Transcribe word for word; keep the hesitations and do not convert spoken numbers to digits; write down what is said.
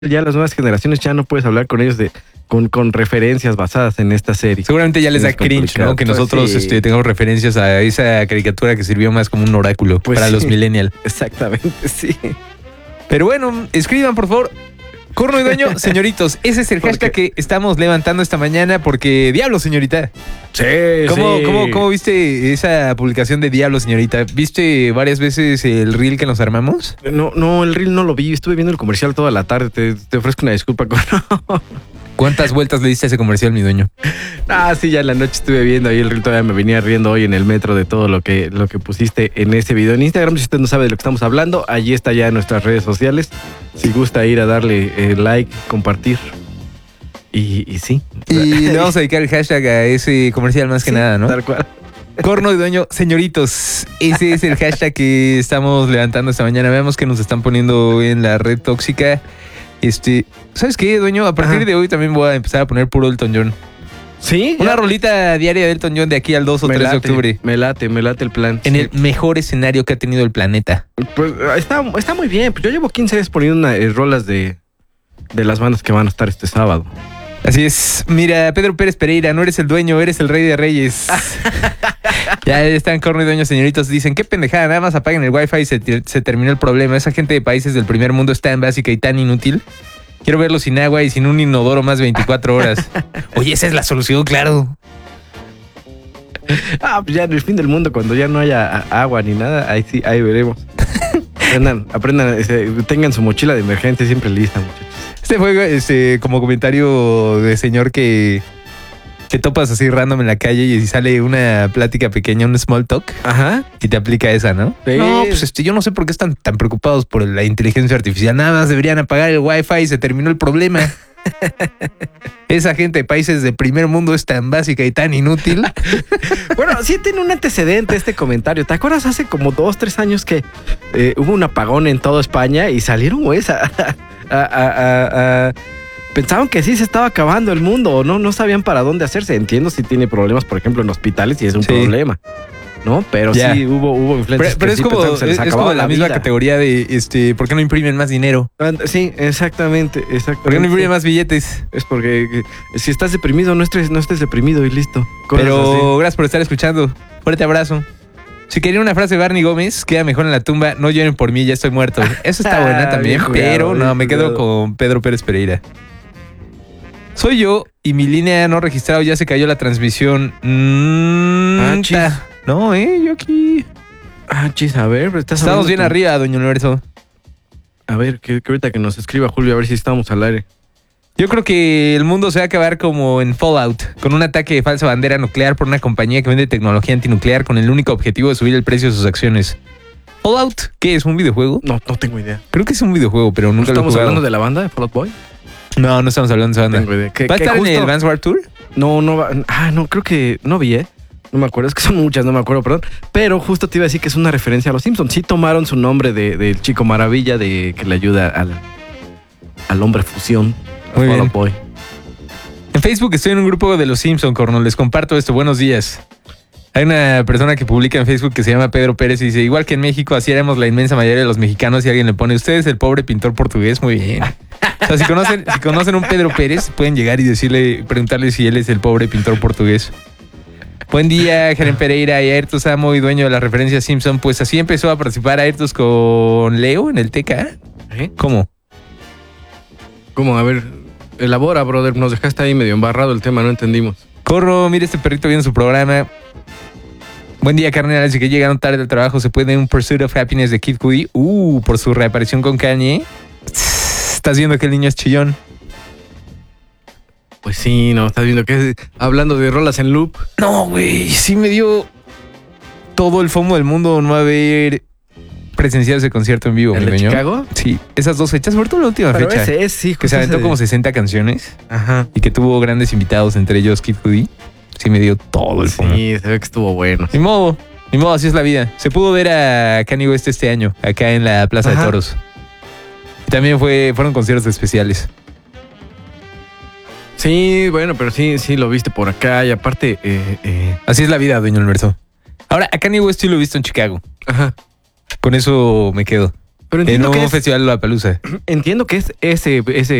ya las nuevas generaciones ya no puedes hablar con ellos de con, con referencias basadas en esta serie. Seguramente ya les da cringe, ¿no? Que nosotros pues sí. este, tengamos referencias a esa caricatura que sirvió más como un oráculo pues para sí. los millennials. Exactamente, sí. Pero bueno, escriban por favor. Corno y Dueño, señoritos, ese es el hashtag que estamos levantando esta mañana porque diablo, señorita. Sí, ¿Cómo, sí. ¿cómo, ¿Cómo viste esa publicación de diablo, señorita? ¿Viste varias veces el reel que nos armamos? No, no, el reel no lo vi. Estuve viendo el comercial toda la tarde. Te, te ofrezco una disculpa, Corno. ¿Cuántas vueltas le diste a ese comercial, mi dueño? Ah, sí, ya en la noche estuve viendo ahí el reel. Todavía me venía riendo hoy en el metro de todo lo que, lo que pusiste en ese video en Instagram. Si usted no sabe de lo que estamos hablando, allí está ya en nuestras redes sociales. Si gusta ir a darle eh, like, compartir. Y, y sí. Y le vamos a dedicar el hashtag a ese comercial más que sí, nada, ¿no? Tal cual. Corno y Dueño, señoritos, ese es el hashtag que estamos levantando esta mañana. Veamos que nos están poniendo en la red tóxica. Este, ¿sabes qué, Dueño? A partir Ajá. de hoy también voy a empezar a poner puro Elton John. ¿Sí? Una rolita diaria de Elton John de aquí al dos o me tres late, de octubre. Me late, me late el plan. En sí. el mejor escenario que ha tenido el planeta. Pues está, está muy bien. Pues yo llevo quince días poniendo una, eh, rolas de, de las bandas que van a estar este sábado. Así es. Mira, Pedro Pérez Pereira, no eres el dueño, eres el rey de reyes. Ya están Corno y Dueño, señoritos. Dicen, qué pendejada, nada más apaguen el wifi y se, se terminó el problema. Esa gente de países del primer mundo es tan básica y tan inútil. Quiero verlo sin agua y sin un inodoro más veinticuatro horas. Oye, esa es la solución, claro. Ah, pues ya en el fin del mundo, cuando ya no haya agua ni nada, ahí sí, ahí veremos. Aprendan, aprendan, este, tengan su mochila de emergencia siempre lista, muchachos. Este fue este, como comentario de señor que, que topas así random en la calle y sale una plática pequeña, un small talk. Ajá. Y te aplica esa, ¿no? Sí. No, pues este, yo no sé por qué están tan preocupados por la inteligencia artificial. Nada más deberían apagar el wifi y se terminó el problema. Esa gente de países de primer mundo es tan básica y tan inútil. Bueno, sí tiene un antecedente este comentario. ¿Te acuerdas hace como dos, tres años que eh, hubo un apagón en toda España y salieron, güey, a, a, a, a, a... pensaban que sí se estaba acabando el mundo o no, no sabían para dónde hacerse. Entiendo si tiene problemas, por ejemplo, en hospitales y es un sí. problema. ¿No? Pero yeah. sí hubo, hubo influencias. Pero, pero que es, sí como, se les es, es como la, la misma vida. categoría de este, ¿por qué no imprimen más dinero? Sí, exactamente, exactamente. ¿Por qué no imprimen más billetes? Es porque que, si estás deprimido, no estés, no estés deprimido y listo. Cosas pero así. Gracias por estar escuchando. Fuerte abrazo. Si quería una frase de Barney Gómez, queda mejor en la tumba, no lloren por mí, ya estoy muerto. Eso está buena también, jugado, pero no, me quedo con Pedro Pérez Pereira. Soy yo y mi línea no registrado ya se cayó la transmisión. Mm, ah, chis. No, eh, yo aquí. Ah, chis, a ver, estás estamos bien tú. arriba, doña Universo. A ver, que, que ahorita que nos escriba Julio, a ver si estamos al aire. Yo creo que el mundo se va a acabar como en Fallout, con un ataque de falsa bandera nuclear por una compañía que vende tecnología antinuclear con el único objetivo de subir el precio de sus acciones. ¿Fallout? ¿Qué es? ¿Un videojuego? No, no tengo idea. Creo que es un videojuego, pero nunca lo he jugado. ¿Estamos hablando de la banda de Fall Out Boy? No, no estamos hablando de esa banda. No tengo idea. ¿Qué, ¿Va a qué estar justo? en el Advance War Tour? No, no va. Ah, no, creo que no vi, ¿eh? No me acuerdo, es que son muchas, no me acuerdo, perdón. Pero justo te iba a decir que es una referencia a los Simpsons. Sí tomaron su nombre del de, de Chico Maravilla, de que le ayuda al, al hombre fusión, a Muy Fall bien. Out Boy. En Facebook estoy en un grupo de los Simpsons, Corno. Les comparto esto. Buenos días. Hay una persona que publica en Facebook que se llama Pedro Pérez y dice, igual que en México, así éramos la inmensa mayoría de los mexicanos y alguien le pone, usted es el pobre pintor portugués. Muy bien. O sea, si conocen, si conocen un Pedro Pérez, pueden llegar y decirle, preguntarle si él es el pobre pintor portugués. Buen día, Jeren Pereira y Ayrtos Amo y dueño de la referencia Simpson. Pues así empezó a participar Ayrtos con Leo en el T K. ¿Eh? ¿Cómo? ¿Cómo? A ver, elabora, brother. Nos dejaste ahí medio embarrado el tema, no entendimos. Corro, mire este perrito viendo su programa. Buen día, carnales. Y que llegaron tarde al trabajo, se puede un Pursuit of Happiness de Kid Cudi. Uh, por su reaparición con Kanye. Estás viendo que el niño es chillón. Pues sí, no, estás viendo que es, hablando de rolas en loop. No, güey, sí me dio todo el FOMO del mundo no haber presenciado ese concierto en vivo. ¿El de Chicago? Sí, esas dos fechas, sobre todo la última Pero fecha. Ese es, sí, que se aventó ese... como sesenta canciones. Ajá. Y que tuvo grandes invitados, entre ellos Kid Cudi. Sí me dio todo el FOMO. Sí, se ve que estuvo bueno. Ni modo, ni modo, así es la vida. Se pudo ver a Kanye West este año, acá en la Plaza Ajá. de Toros. Y también fue, fueron conciertos especiales. Sí, bueno, pero sí, sí lo viste por acá y aparte... Eh, eh. Así es la vida, dueño Alberto. Ahora, a Kanye West sí lo he visto en Chicago. Ajá. Con eso me quedo. Pero en entiendo un que es, festival de Lollapalooza. entiendo que es ese, ese